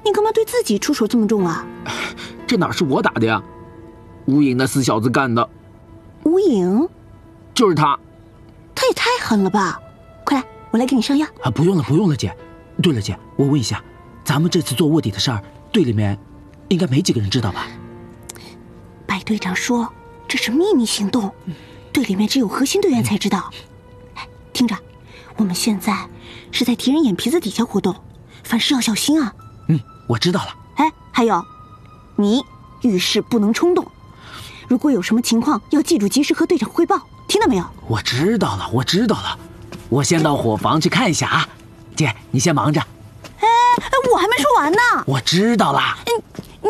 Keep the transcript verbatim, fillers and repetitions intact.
你干嘛对自己出手这么重啊？ 这哪是我打的呀？吴影那死小子干的。 吴影？ 就是他。 他也太狠了吧！快来，我来给你上药。 啊，不用了，不用了，姐。对了，姐，我问一下，咱们这次做卧底的事儿，队里面应该没几个人知道吧？ 白队长说这是秘密行动，队里面只有核心队员才知道。哎，听着，我们现在是在敌人眼皮子底下活动，凡事要小心啊。 嗯，我知道了。 哎，还有，你遇事不能冲动，如果有什么情况，要记住及时和队长汇报，听到没有？ 我知道了，我知道了。我先到伙房去看一下啊。姐，你先忙着。 哎，我还没说完呢。 我知道了。 嗯。